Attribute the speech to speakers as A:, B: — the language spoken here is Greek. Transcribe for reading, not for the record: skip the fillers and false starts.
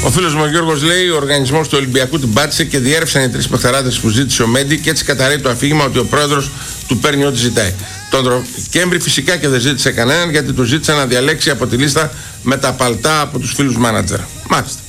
A: Ο φίλος μου ο Γιώργος λέει: ο οργανισμός του Ολυμπιακού την πάτησε και διέρευσαν οι 3 παιχταράδες που ζήτησε ο Μέντι και έτσι καταρρέει το αφήγημα ότι ο πρόεδρος του παίρνει ό,τι ζητάει. Τον Κέμπρι φυσικά και δεν ζήτησε κανέναν, γιατί του ζήτησε να διαλέξει από τη λίστα με τα παλτά από τους φίλους μάνατζερ. Μάλιστα.